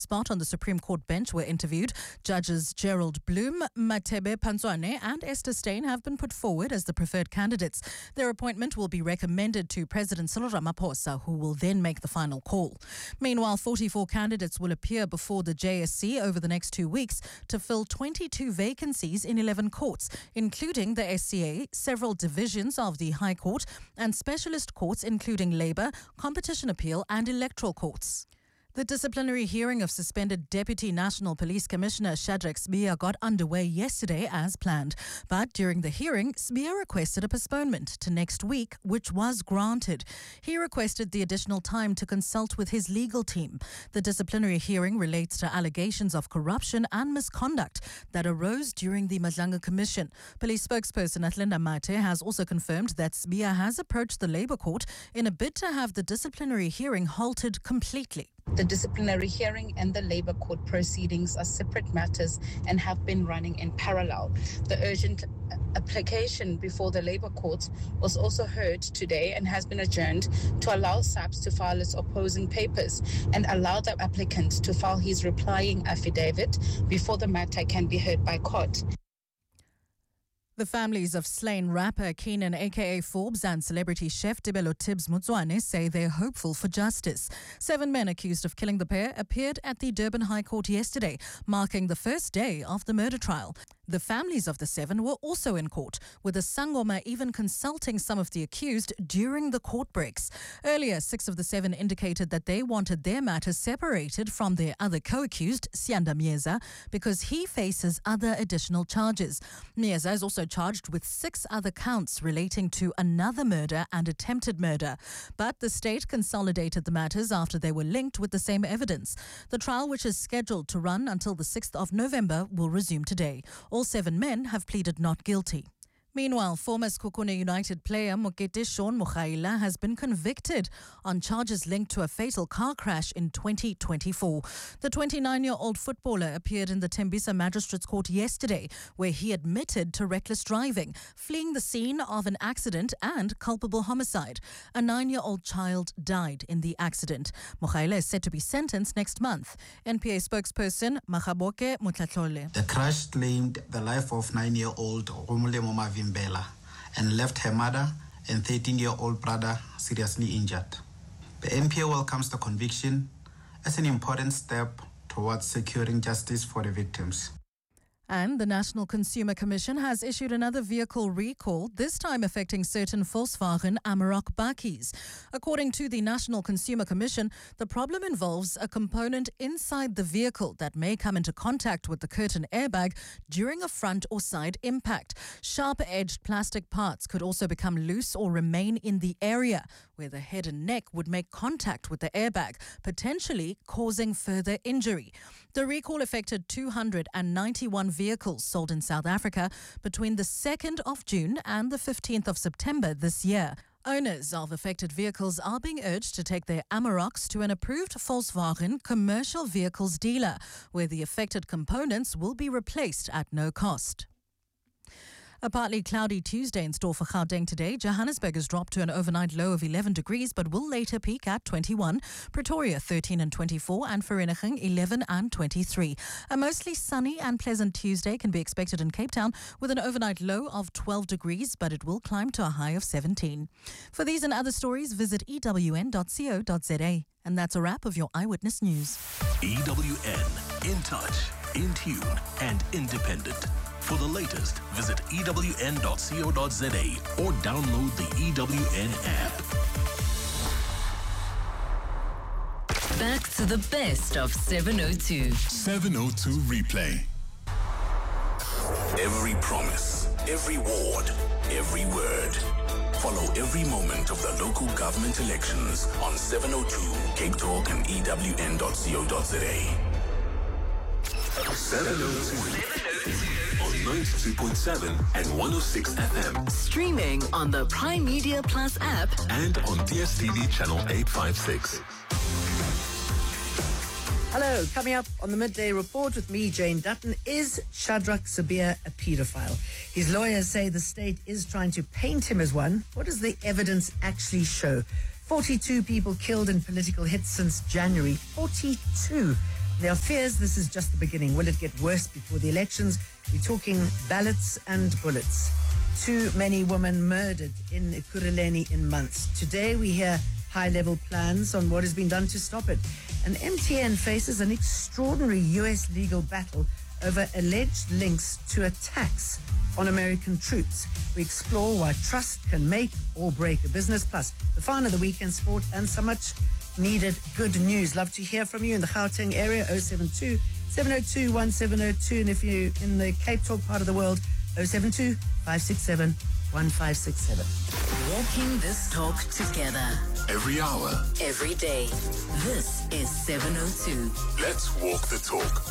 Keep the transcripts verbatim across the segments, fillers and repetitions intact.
spot on the Supreme Court bench were interviewed. Judges Gerald Bloom, Matebe Pantswane and Esther Stein have been put forward as the preferred candidates. Their appointment will be recommended to President Cyril Ramaphosa, who will then make the final call. Meanwhile, forty-four candidates will appear before the J S C over the next two weeks to fill twenty-two vacancies in eleven courts, including the S C A, several divisions of the High Court, and specialist courts including Labour, Competition Appeal and Electoral Courts. The disciplinary hearing of suspended Deputy National Police Commissioner Shadrack Sibiya got underway yesterday as planned. But during the hearing, Sibiya requested a postponement to next week, which was granted. He requested the additional time to consult with his legal team. The disciplinary hearing relates to allegations of corruption and misconduct that arose during the Madlanga Commission. Police spokesperson Atlinda Mate has also confirmed that Sibiya has approached the Labour Court in a bid to have the disciplinary hearing halted completely. The disciplinary hearing and the Labour Court proceedings are separate matters and have been running in parallel. The urgent application before the Labour Court was also heard today and has been adjourned to allow S A P S to file its opposing papers and allow the applicant to file his replying affidavit before the matter can be heard by court. The families of slain rapper Keenan aka Forbes and celebrity chef Tebelo Tibbs Motswane say they're hopeful for justice. Seven men accused of killing the pair appeared at the Durban High Court yesterday, marking the first day of the murder trial. The families of the seven were also in court, with the Sangoma even consulting some of the accused during the court breaks. Earlier, six of the seven indicated that they wanted their matters separated from their other co-accused, Sianda Mieza, because he faces other additional charges. Mieza is also charged with six other counts relating to another murder and attempted murder. But the state consolidated the matters after they were linked with the same evidence. The trial, which is scheduled to run until the sixth of November, will resume today. All seven men have pleaded not guilty. Meanwhile, former Sekhukhune United player Mokete Shaun Mokhaila has been convicted on charges linked to a fatal car crash in twenty twenty-four. The twenty-nine-year-old footballer appeared in the Tembisa Magistrates Court yesterday, where he admitted to reckless driving, fleeing the scene of an accident and culpable homicide. A nine-year-old child died in the accident. Mokhaila is set to be sentenced next month. N P A spokesperson Makhaboke Mutlatlole. The crash claimed the life of nine-year-old Romule Momavi Mbela and left her mother and thirteen-year-old brother seriously injured. The N P A welcomes the conviction as an important step towards securing justice for the victims. And the National Consumer Commission has issued another vehicle recall, this time affecting certain Volkswagen Amarok bakkies. According to the National Consumer Commission, the problem involves a component inside the vehicle that may come into contact with the curtain airbag during a front or side impact. Sharp-edged plastic parts could also become loose or remain in the area where the head and neck would make contact with the airbag, potentially causing further injury. The recall affected two hundred ninety-one vehicles sold in South Africa between the second of June and the fifteenth of September this year. Owners of affected vehicles are being urged to take their Amaroks to an approved Volkswagen commercial vehicles dealer, where the affected components will be replaced at no cost. A partly cloudy Tuesday in store for Gauteng today. Johannesburg has dropped to an overnight low of eleven degrees but will later peak at twenty-one. Pretoria thirteen and twenty-four and Vereeniging eleven and twenty-three. A mostly sunny and pleasant Tuesday can be expected in Cape Town with an overnight low of twelve degrees, but it will climb to a high of seventeen. For these and other stories, visit e w n dot co dot z a. And that's a wrap of your Eyewitness News. E W N, in touch, in tune and independent. For the latest, visit e w n dot co dot z a or download the E W N app. Back to the best of seven oh two. seven oh two Replay. Every promise, every ward, every word. Follow every moment of the local government elections on seven oh two Cape Talk and e w n dot co dot z a. seven oh two on ninety-two point seven and one oh six F M. Streaming on the Prime Media Plus app and on D S T V channel eight fifty-six. Hello, coming up on the Midday Report with me, Jane Dutton, is Shadrack Sibiya a paedophile? His lawyers say the state is trying to paint him as one. What does the evidence actually show? forty-two people killed in political hits since January. forty-two. There are fears this is just the beginning. Will it get worse before the elections? We're talking ballots and bullets. Too many women murdered in Ekurhuleni in months. Today we hear high-level plans on what has been done to stop it. And M T N faces an extraordinary U S legal battle over alleged links to attacks on American troops. We explore why trust can make or break a business, plus the fun of the weekend sport and so much needed good news. Love to hear from you in the Gauteng area, oh seven two, seven oh two, one seven oh two. And if you're in the Cape Talk part of the world, oh seven two, five six seven, one five six seven. Walking this talk together. Every hour. Every day. This is seven oh two. Let's walk the talk.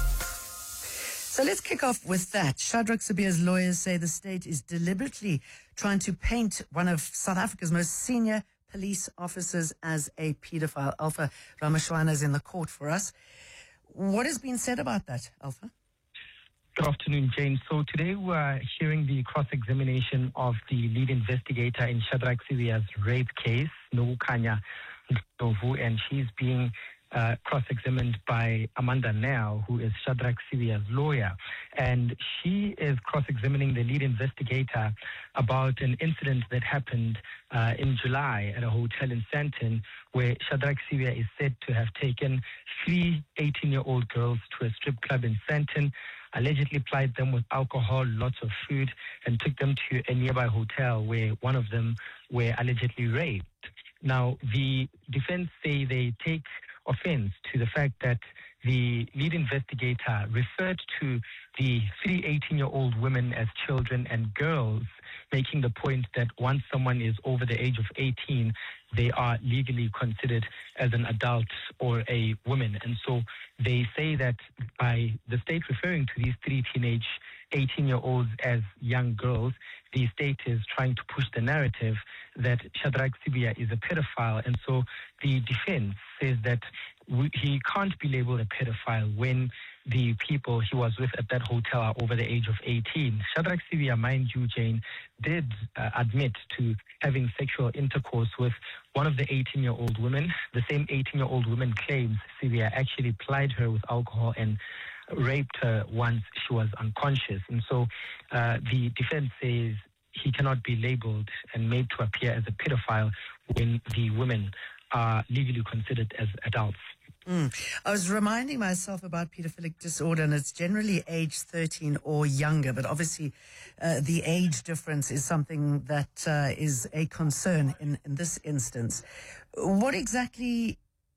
So let's kick off with that. Shadrack Sibiya's lawyers say the state is deliberately trying to paint one of South Africa's most senior police officers as a paedophile. Alpha Ramashwana is in the court for us. What has been said about that, Alpha? Good afternoon, Jane. So today we are hearing the cross-examination of the lead investigator in Shadrack Sibiya's rape case, Nobukhanya Ndlovu, and she's being uh, cross-examined by Amanda Nel, who is Shadrack Sibiya's lawyer. And she is cross-examining the lead investigator about an incident that happened uh, in July at a hotel in Sandton, where Shadrack Sibiya is said to have taken three eighteen-year-old girls to a strip club in Sandton, allegedly plied them with alcohol, lots of food, and took them to a nearby hotel where one of them were allegedly raped. Now, the defense say they take offense to the fact that the lead investigator referred to the three eighteen-year-old women as children and girls, making the point that once someone is over the age of eighteen, they are legally considered as an adult or a woman. And so they say that by the state referring to these three teenage eighteen-year-olds as young girls, the state is trying to push the narrative that Shadrack Sibiya is a pedophile. And so the defense says that we, he can't be labeled a pedophile when the people he was with at that hotel are over the age of eighteen. Shadrack Sibiya, mind you, Jane, did uh, admit to having sexual intercourse with one of the eighteen-year-old women. The same eighteen-year-old woman claims Sibiya actually plied her with alcohol and raped her once she was unconscious. And so uh, the defense says he cannot be labeled and made to appear as a pedophile when the women are legally considered as adults. Mm. I was reminding myself about pedophilic disorder, and it's generally age thirteen or younger, but obviously uh, the age difference is something that uh, is a concern in, in this instance. What exactly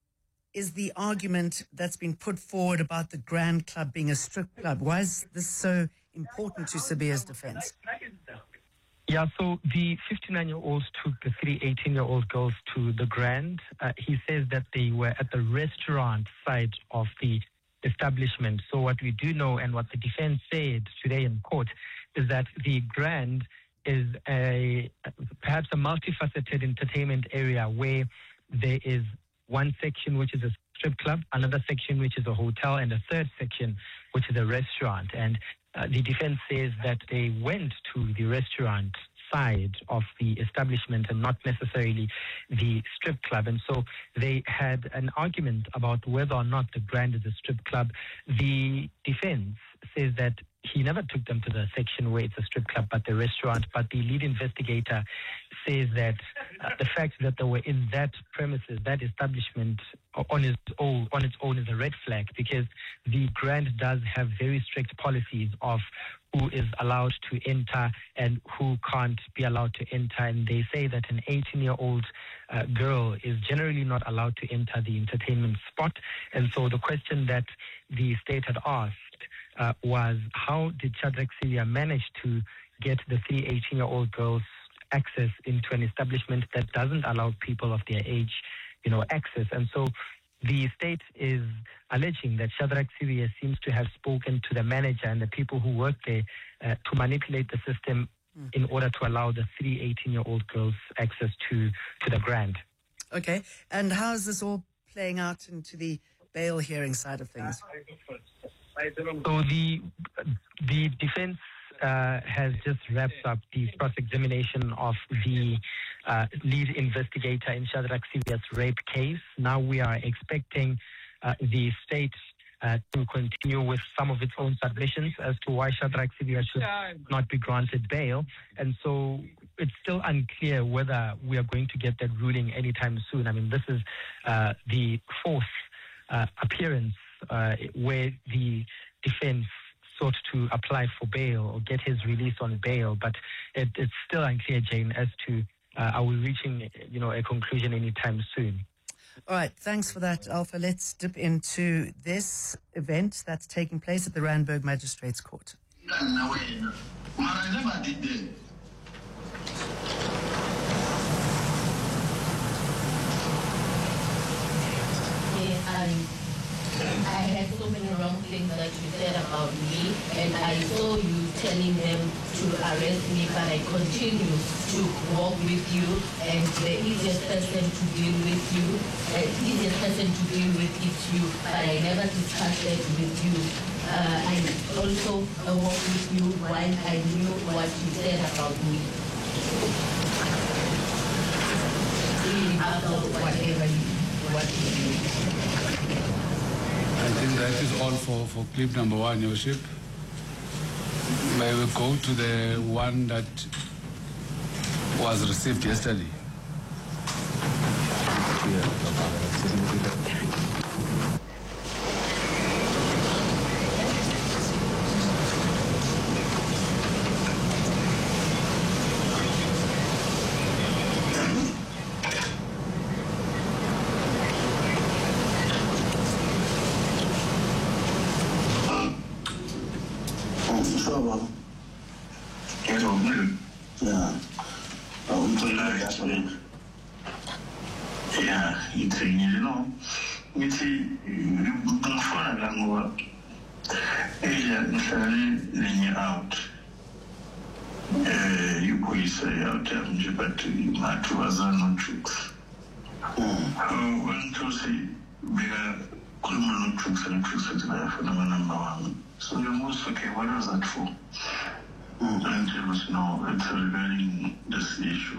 is the argument that's been put forward about the Grand Club being a strip club? Why is this so important to Sibiya's defense? Yeah, so the fifty-nine-year-olds took the three eighteen-year-old girls to the Grand. Uh, he says that they were at the restaurant side of the establishment. So what we do know and what the defense said today in court is that the Grand is a perhaps a multifaceted entertainment area where there is one section which is a strip club, another section which is a hotel, and a third section which is a restaurant. And Uh, the defense says that they went to the restaurant side of the establishment and not necessarily the strip club. And so they had an argument about whether or not the Grand is a strip club. The defense says that he never took them to the section where it's a strip club, but the restaurant. But the lead investigator says that uh, the fact that they were in that premises, that establishment on its own, on its own is a red flag, because the Grand does have very strict policies of who is allowed to enter and who can't be allowed to enter. And they say that an eighteen-year-old uh, girl is generally not allowed to enter the entertainment spot. And so the question that the state had asked Uh, was how did Shadrack Sibiya manage to get the three eighteen-year-old girls access into an establishment that doesn't allow people of their age, you know, access? And so the state is alleging that Shadrack Sibiya seems to have spoken to the manager and the people who work there uh, to manipulate the system mm. in order to allow the three eighteen-year-old girls access to, to the Grand. Okay, and how is this all playing out into the bail hearing side of things? So the the defense uh, has just wrapped up the cross-examination of the uh, lead investigator in Shadrack Sibiya's rape case. Now we are expecting uh, the state uh, to continue with some of its own submissions as to why Shadrack Sibiya should not be granted bail. And so it's still unclear whether we are going to get that ruling anytime soon. I mean, this is uh, the fourth uh, appearance uh, where the defense sought to apply for bail or get his release on bail, but it, it's still unclear, Jane, as to uh, are we reaching, you know, a conclusion anytime soon. All right, thanks for that, Alpha. Let's dip into this event that's taking place at the Randburg Magistrates Court. I had so many wrong things that you said about me, and I saw you telling them to arrest me, but I continue to walk with you, and the easiest person to deal with you, the easiest person to deal with is you, but I never discussed it with you. Uh, I also uh, walked with you while I knew what you said about me. Really, after whatever you, what you did. I think that is all for, for clip number one, Your Worship. May we go to the one that was received yesterday? So you're most okay, what was that for? Mm. And there was no, it's regarding this issue.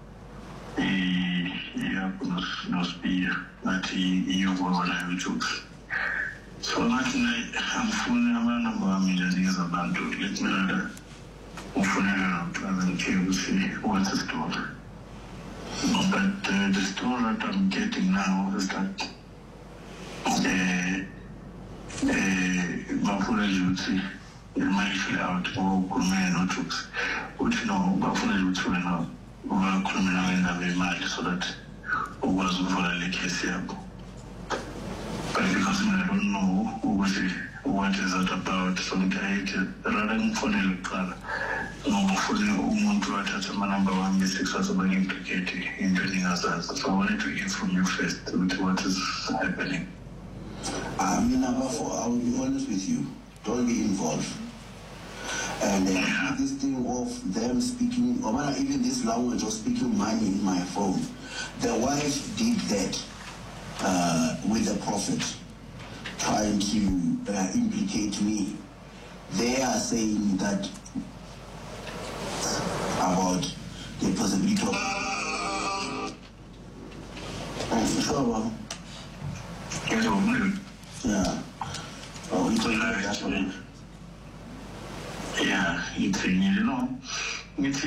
Yeah, no spear, that you were what I took. So that night, I'm fooling a man about me that he is about to let me know. I'm fooling around to have a care to see what's the story. But uh, the story that I'm getting now is that uh, bafuna ukuthi imali out ngokukhuluma noTrux uthi no bafuna ukuthi wena ubakhuluma nawe indaba yemali so that ukwazi ukuvula le case yabo. But because I don't know ukuthi what is that about, so ngiyayithe rather ngifonele kuqala ngoba ufuna umuntu wathatha amanamba wami six asebangimplicated into engingazazi. So I wanted to hear from you first ukuthi what is happening. I mean, number four, I will be honest with you. Don't be involved. And uh, this thing of them speaking, or even this language of speaking money in my phone, the wife did that uh, with the prophet, trying to uh, implicate me. They are saying that about the possibility of. Oh, sure, well. Yeah. Oh, we told her that one. Yeah, it's you know, it's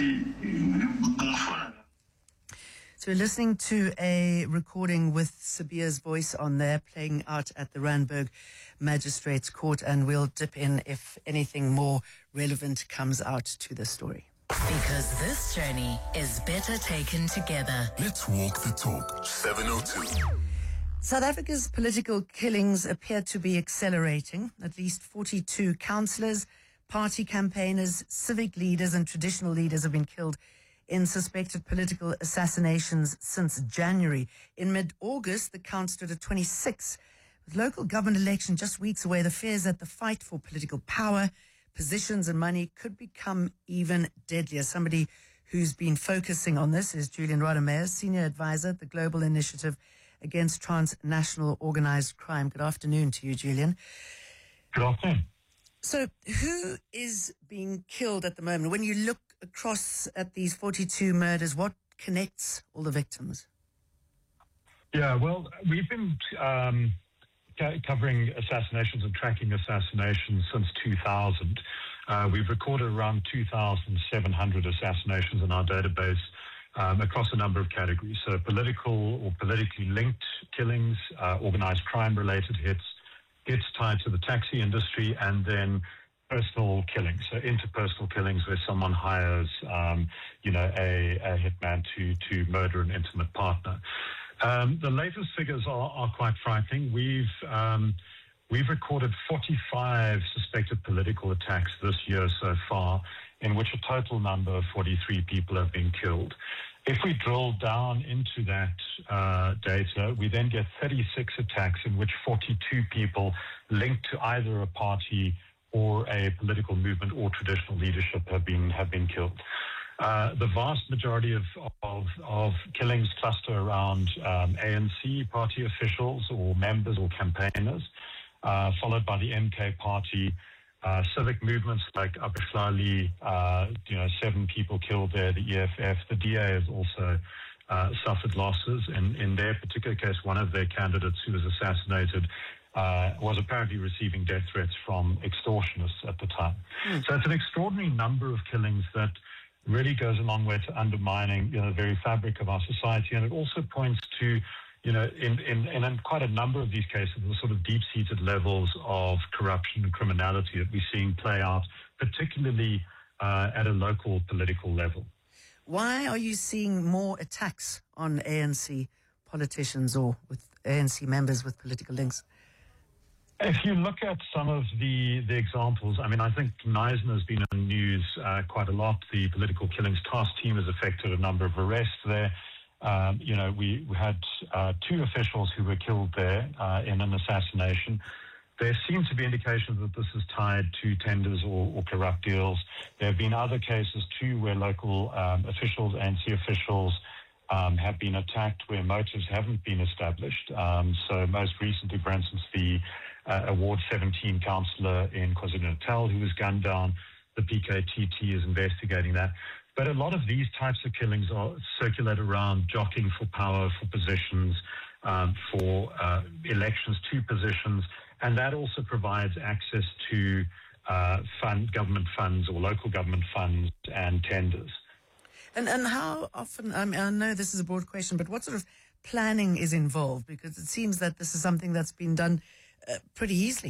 So we're listening to a recording with Sibiya's voice on there, playing out at the Randburg Magistrates Court, and we'll dip in if anything more relevant comes out to the story. Because this journey is better taken together. Let's walk the talk. seven oh two. South Africa's political killings appear to be accelerating. At least forty-two councillors, party campaigners, civic leaders and traditional leaders have been killed in suspected political assassinations since January. In mid-August, the count stood at twenty-six. With local government election just weeks away, the fears that the fight for political power, positions and money could become even deadlier. Somebody who's been focusing on this is Julian Rodemeyer, Senior Advisor at the Global Initiative Against Transnational Organized Crime. Good afternoon to you, Julian. Good afternoon. So who is being killed at the moment? When you look across at these forty-two murders, what connects all the victims? Yeah, well, we've been um, co- covering assassinations and tracking assassinations since two thousand. Uh, we've recorded around two thousand seven hundred assassinations in our database um, across a number of categories. So political or politically linked killings, uh, organized crime-related hits, hits tied to the taxi industry, and then personal killings, so interpersonal killings where someone hires, um, you know, a, a hitman to to murder an intimate partner. Um, the latest figures are, are quite frightening. We've um, we've recorded forty-five suspected political attacks this year so far, in which a total number of forty-three people have been killed. If we drill down into that uh, data, we then get thirty-six attacks in which forty-two people linked to either a party or a political movement or traditional leadership have been have been killed. Uh, the vast majority of, of, of killings cluster around um, A N C party officials or members or campaigners, uh, followed by the M K party. Uh, civic movements like Abishlali, uh, you know, seven people killed there, the E F F. The D A has also uh, suffered losses. In, in their particular case, one of their candidates who was assassinated Uh, was apparently receiving death threats from extortionists at the time. Mm. So it's an extraordinary number of killings that really goes a long way to undermining, you know, the very fabric of our society. And it also points to, you know, in, in, in quite a number of these cases, the sort of deep-seated levels of corruption and criminality that we're seeing play out, particularly uh, at a local political level. Why are you seeing more attacks on A N C politicians or with A N C members with political links? If you look at some of the, the examples, I mean, I think Knysna has been in the news uh, quite a lot. The political killings task team has affected a number of arrests there. Um, you know, we, we had uh, two officials who were killed there uh, in an assassination. There seem to be indications that this is tied to tenders or, or corrupt deals. There have been other cases too where local um, officials, A N C officials, Um, have been attacked where motives haven't been established. Um, so most recently, for instance, the uh, Award seventeen councillor in KwaZulu-Natal who was gunned down, the P K T T is investigating that. But a lot of these types of killings are circulate around jockeying for power, for positions, um, for uh, elections to positions, and that also provides access to uh, fund, government funds or local government funds and tenders. And and how often, I mean, I know this is a broad question, but what sort of planning is involved? Because it seems that this is something that's been done uh, pretty easily.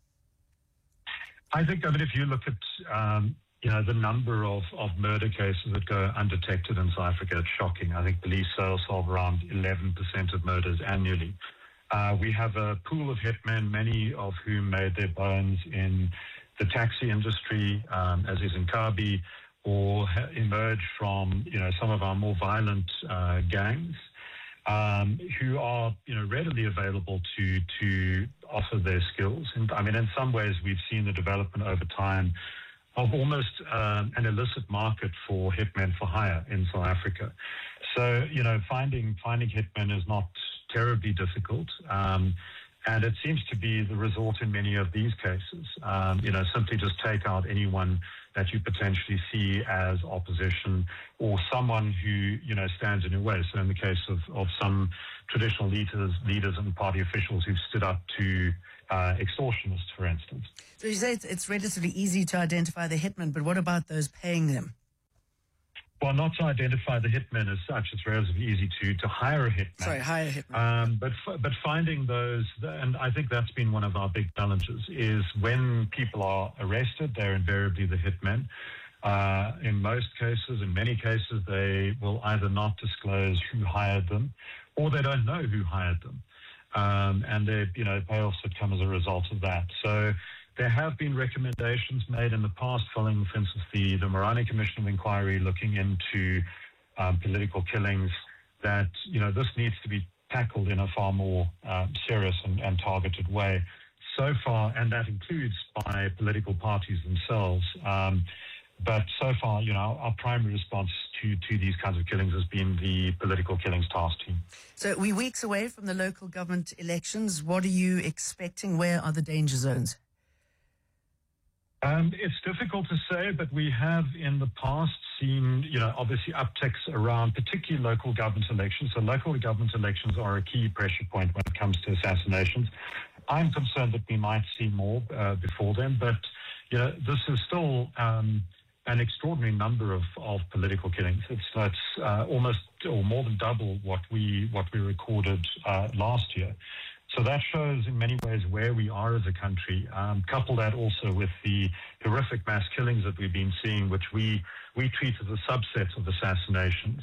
I think, I mean, if you look at, um, you know, the number of, of murder cases that go undetected in South Africa, it's shocking. I think police sales solve around eleven percent of murders annually. Uh, we have a pool of hitmen, many of whom made their bones in the taxi industry, um, as is in Kabi, or ha- emerge from, you know, some of our more violent uh, gangs, um, who are, you know, readily available to to offer their skills. And I mean, in some ways, we've seen the development over time of almost um, an illicit market for hitmen for hire in South Africa. So, you know, finding finding hitmen is not terribly difficult. Um, And it seems to be the resort in many of these cases. Um, you know, simply just take out anyone that you potentially see as opposition or someone who, you know, stands in your way. So in the case of, of some traditional leaders, leaders and party officials who've stood up to uh, extortionists, for instance. So you say it's, it's relatively easy to identify the hitmen, but what about those paying them? Well, not to identify the hitmen as such. It's relatively easy to to hire a hitman. Sorry, hire a hitman. Um, but but finding those, and I think that's been one of our big challenges, is when people are arrested, they're invariably the hitmen. Uh, in most cases, in many cases, they will either not disclose who hired them, or they don't know who hired them, um, and they, you know, payoffs that come as a result of that. So. There have been recommendations made in the past following, for instance, the, the Morani Commission of Inquiry looking into um, political killings that, you know, this needs to be tackled in a far more uh, serious and, and targeted way. So far, and that includes by political parties themselves, um, but so far, you know, our primary response to, to these kinds of killings has been the political killings task team. So we're weeks away from the local government elections. What are you expecting? Where are the danger zones? Um, it's difficult to say, but we have in the past seen, you know, obviously upticks around particularly local government elections. So local government elections are a key pressure point when it comes to assassinations. I'm concerned that we might see more uh, before then, but you know, this is still um, an extraordinary number of, of political killings. It's, it's uh, almost or more than double what we what we recorded uh, last year. So that shows in many ways where we are as a country. Um, couple that also with the horrific mass killings that we've been seeing, which we we treat as a subset of assassinations.